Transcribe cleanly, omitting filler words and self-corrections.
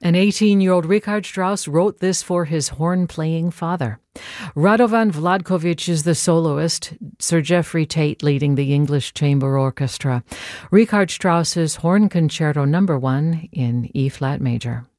An 18-year-old Richard Strauss wrote this for his horn-playing father. Radovan Vladkovich is the soloist, Sir Geoffrey Tate leading the English Chamber Orchestra. Richard Strauss's Horn Concerto No. 1 in E-flat major.